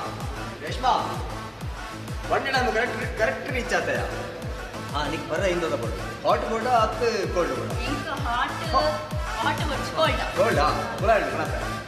ರೇಷ್ಮಾ ಬಂಡಿ ನಮ್ಗೆ correct reach ಆತಯ ಹಾಂ ನೀನು ಬರ ಹಿಂದೋದ ಬೋರ್ಡ್ ಹಾಟ್ ಬೋರ್ಡ ಹತ್ತು ಕೋಲ್ಡ್ ಬೋರ್ಡ హాట్ హాట్ వర్చుకోల్డా కోల్డా కులాండి మనకు